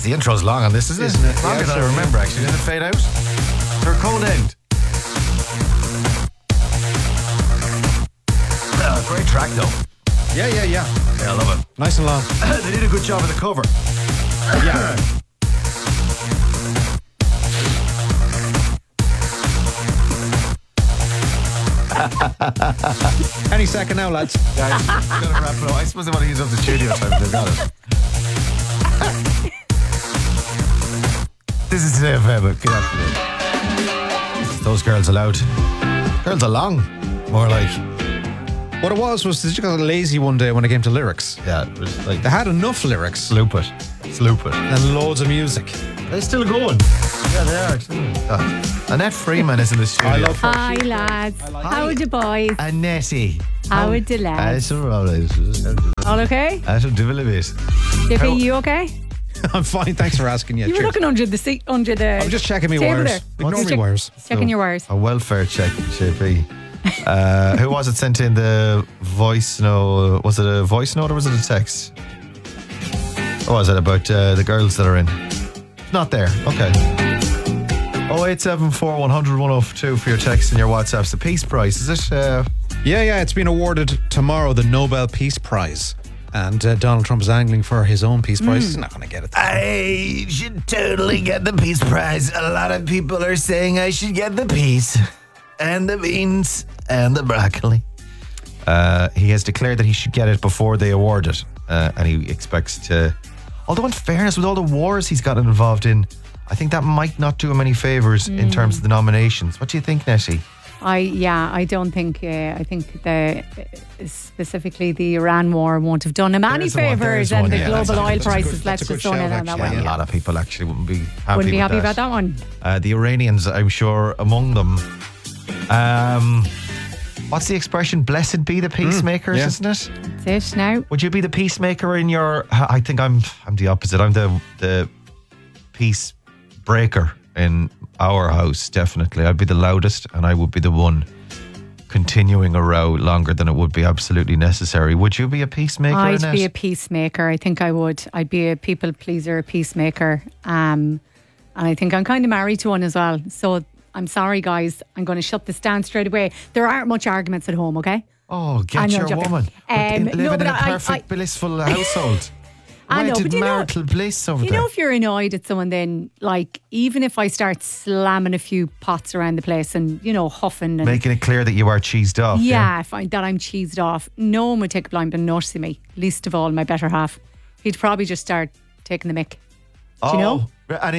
the intro's long on this, isn't it? Longer than I remember, actually. Did it fade out? For a cold end. Great track, though. Yeah. Yeah, I love it. Nice and long. They did a good job of the cover. Yeah. Any second now, lads. Guys, gotta wrap it up. I suppose they want to use up the studio time. They've got it. This is Today FM. Good afternoon. Those girls allowed. Girls along. More like. What it was they just got lazy one day when it came to lyrics. Yeah, it was like. They had enough lyrics. Sloop it. And loads of music. They're still going. Yeah, they are. Annette Freeman is in the studio. I love her. Hi lads. How are the boys? Annette. How are the lads? All okay? Jiffy, you okay? I'm fine, thanks for asking. You were looking under the seat, under the. I'm just checking my table wires. there. Ignore me wires. Checking your wires. A welfare check, JP. Who was it sent in the voice note? Was it a voice note or was it a text? What was it about the girls that are in? Not there. Okay. 0874 100 102 for your text and your WhatsApps. The Peace Prize, is it? Yeah, it's been awarded tomorrow, the Nobel Peace Prize. And Donald Trump is angling for his own Peace Prize. He's not going to get it. I should totally get the Peace Prize. A lot of people are saying I should get the peas and the beans and the broccoli. He has declared that he should get it before they award it. And he expects to... Although in fairness, with all the wars he's gotten involved in, I think that might not do him any favours in terms of the nominations. What do you think, Nessie? I don't think. I think specifically the Iran war won't have done him any favours, and the global oil prices. Let's just zone in on that one. A lot of people actually wouldn't be happy. Wouldn't be happy with about that one. The Iranians, I'm sure, among them. What's the expression? Blessed be the peacemakers, isn't it? That's it now. Would you be the peacemaker in your? I think I'm the opposite. I'm the peace breaker in our house. Definitely, I'd be the loudest, and I would be the one continuing a row longer than it would be absolutely necessary. Would you be a peacemaker? I'd be a peacemaker. I think I would. I'd be a people pleaser, a peacemaker. And I think I'm kind of married to one as well. So I'm sorry, guys. I'm going to shut this down straight away. There aren't much arguments at home, okay? Oh, get your woman. Living in a perfect, blissful household. I know, but marital bliss over there. You know, if you're annoyed at someone, then, like, even if I start slamming a few pots around the place and, you know, huffing and making it clear that you are cheesed off. Yeah, that I'm cheesed off. No one would take a blind and notice me. Least of all, my better half. He'd probably just start taking the mick. Do you know? And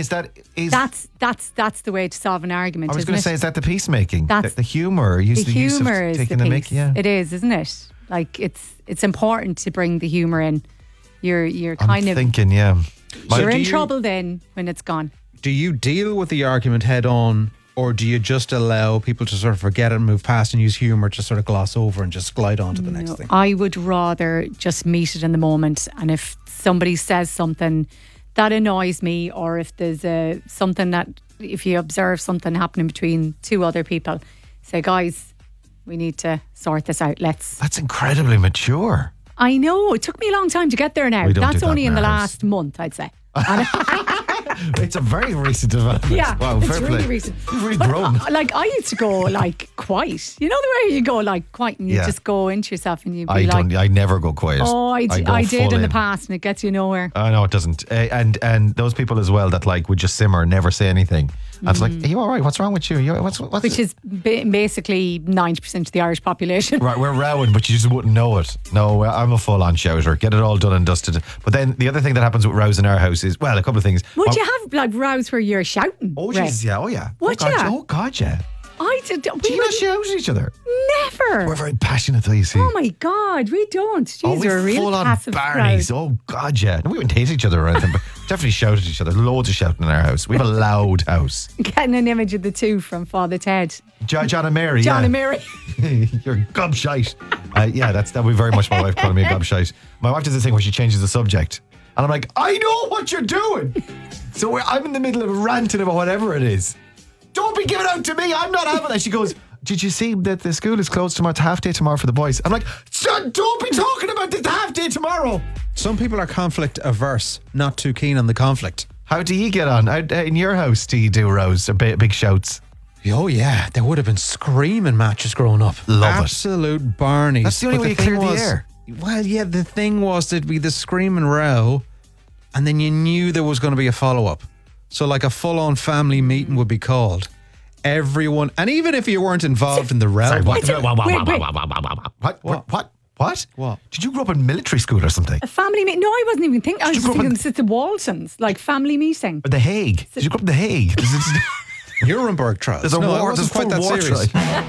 that's the way to solve an argument. I was going to say, is that the peacemaking? That's the humour. The humour is taking the the piece. mick. Yeah, it is, isn't it? Like it's important to bring the humour in. You're kind of thinking, yeah. You're in trouble then when it's gone. Do you deal with the argument head on, or do you just allow people to sort of forget it and move past and use humour to sort of gloss over and just glide on to the next thing? I would rather just meet it in the moment, and if somebody says something that annoys me, or if there's something that, if you observe something happening between two other people, say, guys, we need to sort this out. That's incredibly mature. I know. It took me a long time to get there now. That's only in the last month, I'd say. It's a very recent development. Yeah, wow, it's fair really play. recent. You've really grown. Like, I used to go like quiet. You know the way you go like quiet and you just go into yourself and you be I never go quiet. Oh, I did in the past, and it gets you nowhere. I know it doesn't. And those people as well that like would just simmer, never say anything. And it's like, are you all right? What's wrong with you? What's Which is basically 90% of the Irish population. Right, we're rowing, but you just wouldn't know it. No, I'm a full-on shouter. Get it all done and dusted. But then the other thing that happens with rows in our house is, well, a couple of things. Would you have like rows where you're shouting? Oh, jeez, yeah. Oh, yeah. Would you? you? Oh, God, yeah. I did. Do you not shout at each other? Never. We're very passionate, though, you see. Oh, my God, we don't. Jeez, we're a real full-on passive Barneys. crowd. Oh, God, yeah. We wouldn't hate each other or anything, but definitely shout at each other. Loads of shouting in our house. We have a loud house. Getting an image of the two from Father Ted. John and Mary, John and Mary. You're gobshite. Yeah, that would be very much my wife calling me a gobshite. My wife does this thing where she changes the subject. And I'm like, I know what you're doing. So I'm in the middle of ranting about whatever it is. Don't be giving out to me. I'm not having that. She goes, did you see that the school is closed tomorrow? It's half day tomorrow for the boys. I'm like, son, don't be talking about the half day tomorrow. Some people are conflict averse, not too keen on the conflict. How do you get on? In your house, do you do rows or big shouts? Oh, yeah. There would have been screaming matches growing up. Love it. Absolute Barneys. That's the only But way you thing clear the was- air. Well, yeah, the thing was there'd be the screaming row, and then you knew there was going to be a follow-up. So like a full-on family meeting would be called. Everyone, and even if you weren't involved in the row. Sorry, what? Wait. What? Did you grow up in military school or something? A family meeting? No, I wasn't even thinking. I was you just grow up thinking in- it's the Waltons, like family meeting. Or The Hague? Did you grow up in The Hague? Nuremberg trials. There's a No, it war. wasn't There's quite that war serious.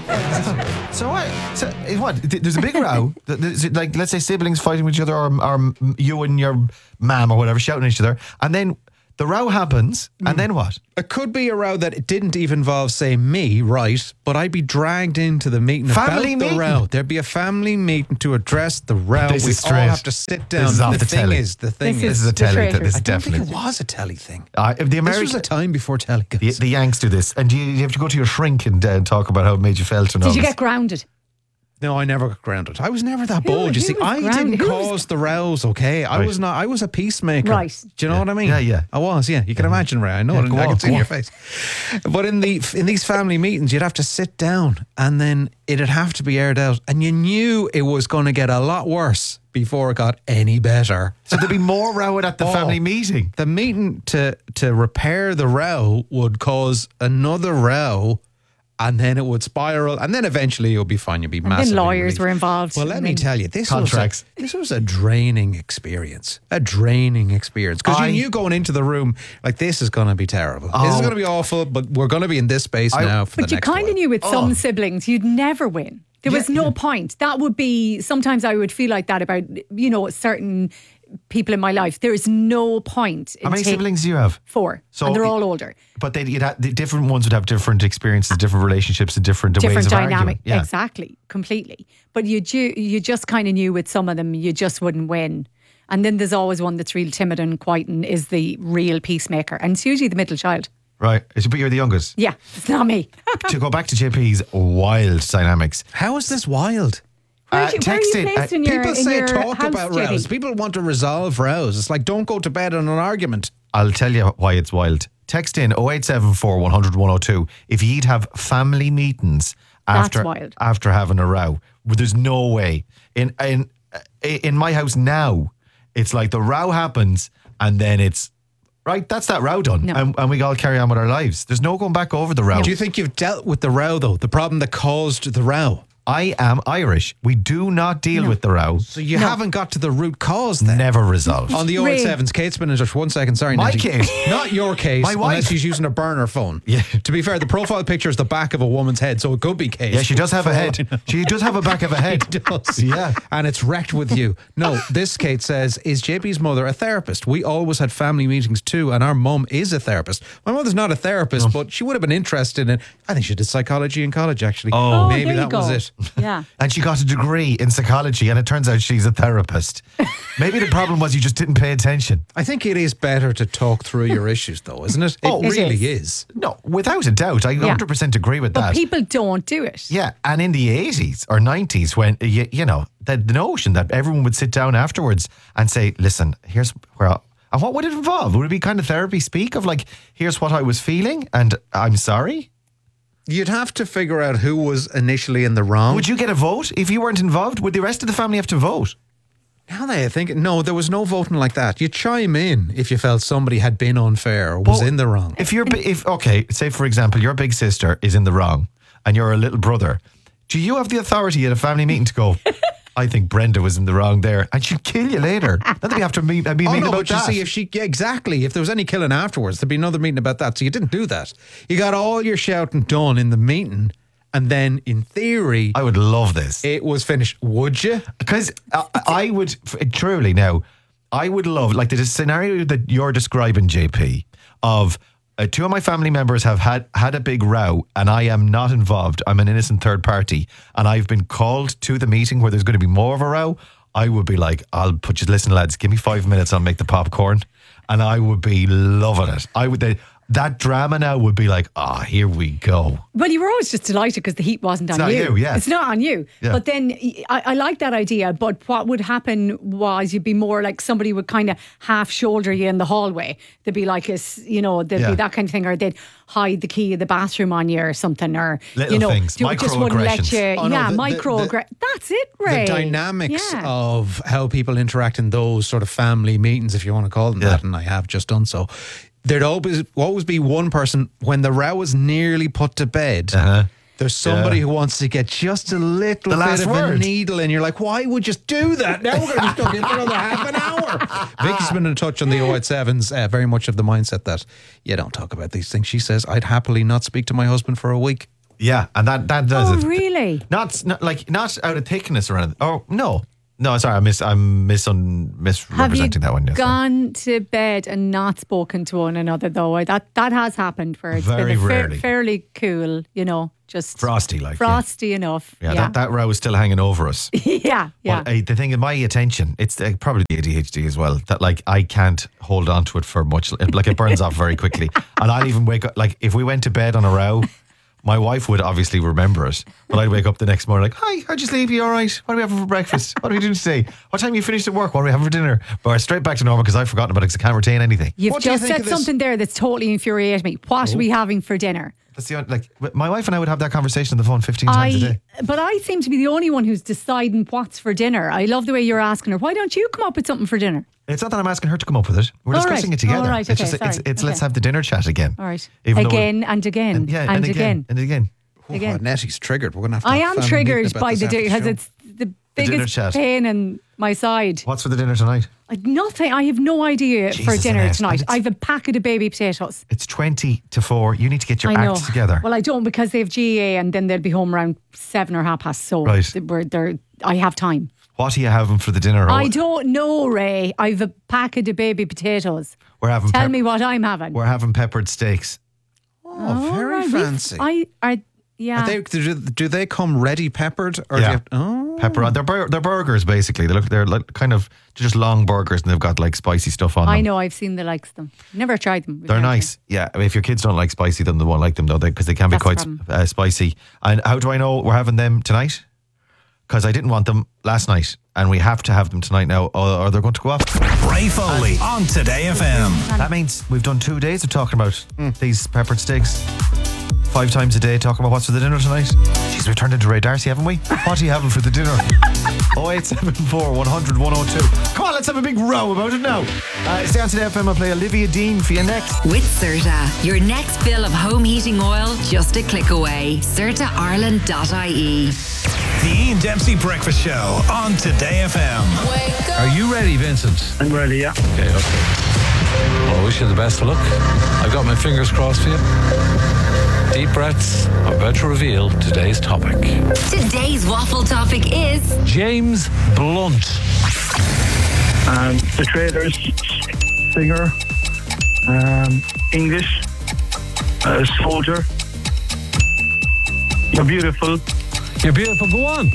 trial. So what? There's a big row. There's, like, let's say siblings fighting with each other, or you and your mum or whatever shouting at each other, and then the row happens, and then what? It could be a row that it didn't even involve, say, me, right? But I'd be dragged into the meeting Family about meeting? the row. There'd be a family meeting to address the row. This We is all straight. have to sit down. This is off the thing telly. is, This This is a the telly. traitors. This is I don't think definitely. it was a telly thing. The This American. was a time before telly. The Yanks do this, and you have to go to your shrink and talk about how it made you felt. And all Did you this. get grounded? No, I never got grounded. I was never that bold. You who see, was I grounded? didn't Who was- cause the rows, okay? I Right. was not. I was a peacemaker. Right. Do you know what I mean? Yeah, yeah. I was, yeah. You can imagine, Ray. I know Yeah, it. go I on, can see go in your on. face. But in these family meetings, you'd have to sit down and then it'd have to be aired out. And you knew it was going to get a lot worse before it got any better. So there'd be more row at the Oh. family meeting. The meeting to repair the row would cause another row, and then it would spiral, and then eventually you'll be fine. You'll be then massively lawyers relieved. were involved. Well, let And me then- tell you, Contracts. this was a draining experience. A draining experience. Because I- you knew going into the room, like, this is going to be terrible. This is Oh. going to be awful, but we're going to be in this space now for But the you next kind while. of knew with Oh. some siblings you'd never win. There was no point. That would be, sometimes I would feel like that about, certain people in my life. There is no point in How many taking- siblings do you have? 4. So And they're it- all older. But the different ones would have different experiences, different relationships, and different ways Different of dynamic. arguing. Yeah. Exactly. Completely. But you just kind of knew with some of them you just wouldn't win. And then there's always one that's real timid and quiet and is the real peacemaker. And it's usually the middle child. Right. But you're the youngest. Yeah, it's not me. To go back to JP's wild dynamics. How is this wild? Where are you text in. placed in your, People in say your talk house, about JP? rows. People want to resolve rows. It's like, don't go to bed on an argument. I'll tell you why it's wild. Text in 0874 100 102 if you'd have family meetings after wild. after having a row. There's no way. In my house now, it's like the row happens and then it's right, that's that row done. No. And we all carry on with our lives. There's no going back over the row. Do you think you've dealt with the row, though? The problem that caused the row? I am Irish. We do not deal with the row. So you haven't got to the root cause then? Never resolved. On the Ray. 087s, Kate's been in just 1 second. Sorry, My Nettie. Kate. Not your case. My wife. Unless she's using a burner phone. Yeah. To be fair, the profile picture is the back of a woman's head, so it could be Kate. Yeah, she does have a For all I head. know. She does have a back of a head. She does. Yeah. And it's wrecked with you. No, this Kate says, is JP's mother a therapist? We always had family meetings too, and our mum is a therapist. My mother's not a therapist, but she would have been interested in, I think she did psychology in college, actually. Oh. Maybe there you that go. was it. Yeah. And she got a degree in psychology, and it turns out she's a therapist. Maybe the problem was you just didn't pay attention. I think it is better to talk through your issues, though, isn't it? Oh, it it really is. is. No, without a doubt. I 100% agree with But that. people don't do it. Yeah, and in the 80s or 90s, when, the notion that everyone would sit down afterwards and say, listen, here's where and what would it involve? Would it be kind of therapy speak of like, here's what I was feeling and I'm sorry? You'd have to figure out who was initially in the wrong. Would you get a vote if you weren't involved? Would the rest of the family have to vote? Now that I think, no, there was no voting like that. You chime in if you felt somebody had been unfair or was Well, in the wrong. Okay, say for example, your big sister is in the wrong and you're a little brother. Do you have the authority at a family meeting to go, I think Brenda was in the wrong there, and she'd kill you later? Then we have to meet Oh about no, but you that. see, exactly. If there was any killing afterwards, there'd be another meeting about that. So you didn't do that. You got all your shouting done in the meeting, and then in theory, I would love this. it was finished. Would you? Because I would, truly now, I would love, like the scenario that you're describing, JP, of two of my family members have had a big row and I am not involved. I'm an innocent third party and I've been called to the meeting where there's going to be more of a row. I would be like, I'll put you, listen lads, give me 5 minutes, I'll make the popcorn. And I would be loving it. that drama now would be like, here we go. Well, you were always just delighted because the heat wasn't on not you, yeah. It's not on you. Yeah. But then I like that idea. But what would happen was you'd be more like somebody would kind of half shoulder you in the hallway. There'd be like there'd be that kind of thing, or they'd hide the key of the bathroom on you or something, or Little things, just wouldn't let you. Oh, no, That's it, Ray. The dynamics of how people interact in those sort of family meetings, if you want to call them that, and I have just done so. There'd always be one person when the row is nearly put to bed. There's somebody who wants to get just a little bit of a needle in. You're like, why would you do that? Now we're going to be stuck in for another half an hour. Vicky's been in touch on the 087s, very much of the mindset that you don't talk about these things. She says, I'd happily not speak to my husband for a week. Yeah, and that does it. Oh, really? Not out of thickness or anything. Oh, no. No, sorry, I'm misrepresenting that one. Have you gone to bed and not spoken to one another, though? That has happened where it's very been rarely. Fairly cool, just frosty enough. Yeah, that row is still hanging over us. yeah. But the thing is, my attention, it's probably the ADHD as well, that like I can't hold on to it for much. Like it burns off very quickly. And I'll even wake up, like if we went to bed on a row, my wife would obviously remember it, but I'd wake up the next morning like, hi, how'd you sleep? You all right? What are we having for breakfast? What are we doing today? What time you finished at work? What are we having for dinner? But straight back to normal because I've forgotten about it because I can't retain anything. You've just said something there that's totally infuriated me. What are we having for dinner? That's my wife and I would have that conversation on the phone 15 times a day. But I seem to be the only one who's deciding what's for dinner. I love the way you're asking her, why don't you come up with something for dinner? It's not that I'm asking her to come up with it. We're discussing it together. All right, okay, it's let's have the dinner chat again. All right. Even again and again. And again. Oh, Nettie's triggered. We're going to have to I am triggered by the dinner because it's the biggest pain in my side. What's for the dinner tonight? Nothing. I have no idea for dinner tonight. I have a packet of baby potatoes. It's 20 to 4. You need to get your act together. Well, I don't because they have GA and then they'll be home around 7 or 7:30. So I have time. What are you having for the dinner? I don't know, Ray. I have a packet of baby potatoes. Tell me what I'm having. We're having peppered steaks. Oh, very fancy. Yeah. Do they come ready peppered? Or yeah. Do pepper on. They're burgers basically. They're like kind of just long burgers and they've got like spicy stuff on them. I know. I've seen the likes of them. Never tried them. They're nice. Yeah. If your kids don't like spicy, then they won't like them though, because they can be quite spicy. And how do I know we're having them tonight? Because I didn't want them last night, and we have to have them tonight now, or they're going to go off. Ray Foley on Today FM. That means we've done 2 days of talking about these peppered steaks. 5 times a day talking about what's for the dinner tonight. Jeez, we've turned into Ray Darcy, haven't we? What are you having for the dinner? 0874 100 102. Come on, let's have a big row about it now. Stay on Today FM. I'll play Olivia Dean for you next. With CERTA, your next fill of home heating oil just a click away. CERTAIreland.ie. The Ian Dempsey Breakfast Show on Today FM. Are you ready, Vincent? I'm ready, yeah. Okay. Well, I wish you the best of luck. I've got my fingers crossed for you. Deep breaths are about to reveal today's topic. Today's waffle topic is James Blunt. The Traders, singer, English, soldier. You're beautiful. You're beautiful. Go on.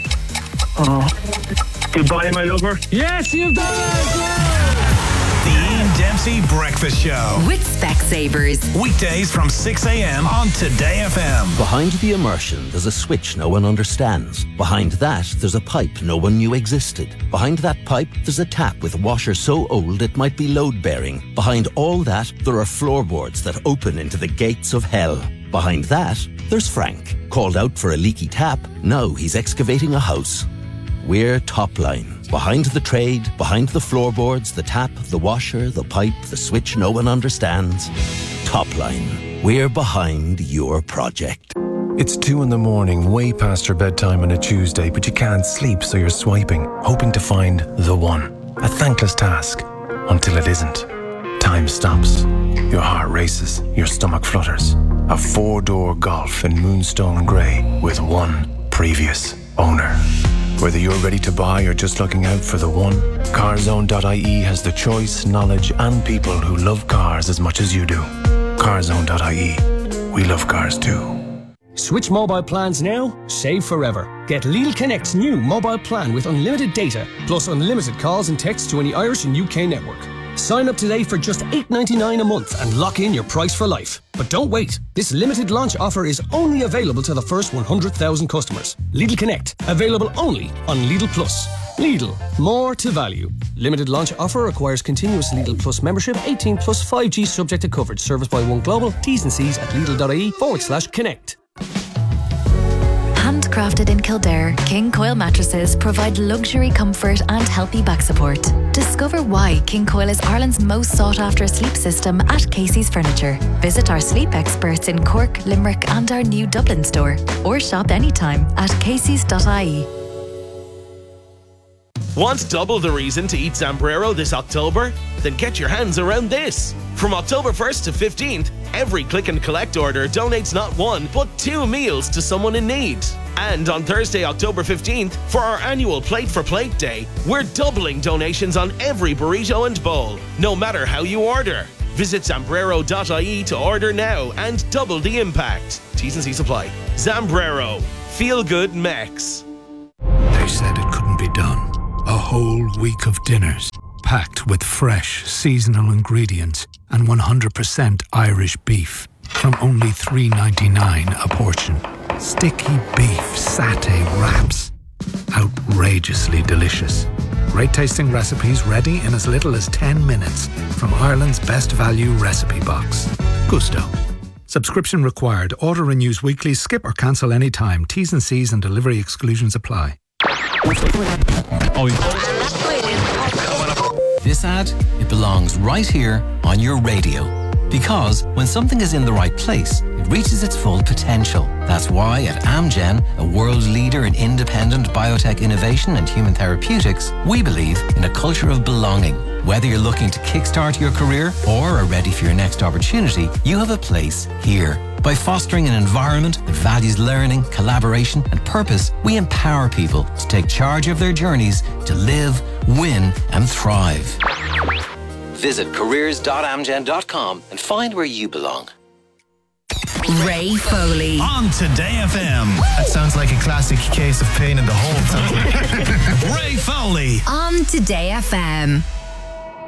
Goodbye, my lover. Yes, you've done it. The Ian Dempsey Breakfast Show. with Specsavers. Weekdays from 6 a.m. on Today FM. Behind the immersion, there's a switch no one understands. Behind that, there's a pipe no one knew existed. Behind that pipe, there's a tap with a washer so old it might be load-bearing. Behind all that, there are floorboards that open into the gates of hell. Behind that, there's Frank. Called out for a leaky tap, now he's excavating a house. We're Topline. Behind the trade, behind the floorboards, the tap, the washer, the pipe, the switch no one understands. Topline. We're behind your project. It's 2 a.m, way past your bedtime on a Tuesday, but you can't sleep, so you're swiping, hoping to find the one. A thankless task, until it isn't. Time stops. Your heart races, your stomach flutters. A 4-door Golf in Moonstone Grey with one previous owner. Whether you're ready to buy or just looking out for the one, Carzone.ie has the choice, knowledge and people who love cars as much as you do. Carzone.ie. We love cars too. Switch mobile plans now, save forever. Get Lidl Connect's new mobile plan with unlimited data, plus unlimited calls and texts to any Irish and UK network. Sign up today for just $8.99 a month and lock in your price for life. But don't wait. This limited launch offer is only available to the first 100,000 customers. Lidl Connect, available only on Lidl Plus. Lidl, more to value. Limited launch offer requires continuous Lidl Plus membership, 18 plus 5G subject to coverage. Service by One Global. T's and C's at Lidl.ie/connect. Handcrafted in Kildare, King Coil mattresses provide luxury comfort and healthy back support. Discover why King Coil is Ireland's most sought after sleep system at Casey's Furniture. Visit our sleep experts in Cork, Limerick and our new Dublin store, or shop anytime at caseys.ie. Want double the reason to eat Zambrero this October? Then get your hands around this. From October 1st to 15th, every click and collect order donates not one, but 2 meals to someone in need. And on Thursday, October 15th, for our annual Plate for Plate Day, we're doubling donations on every burrito and bowl, no matter how you order. Visit Zambrero.ie to order now and double the impact. T's and C's apply. Zambrero. Feel good Mex. They said it couldn't be done. A whole week of dinners, packed with fresh, seasonal ingredients and 100% Irish beef from only $3.99 a portion. Sticky beef satay wraps. Outrageously delicious. Great tasting recipes ready in as little as 10 minutes from Ireland's best value recipe box. Gusto. Subscription required. Order renews weekly. Skip or cancel anytime. T's and C's and delivery exclusions apply. This ad, it belongs right here on your radio. Because when something is in the right place, it reaches its full potential. That's why at Amgen, a world leader in independent biotech innovation and human therapeutics, we believe in a culture of belonging. Whether you're looking to kickstart your career or are ready for your next opportunity, you have a place here. By fostering an environment that values learning, collaboration, and purpose, we empower people to take charge of their journeys to live, win, and thrive. Visit careers.amgen.com and find where you belong. Ray Foley. On Today FM. That sounds like a classic case of pain in the hole. Ray Foley. On Today FM.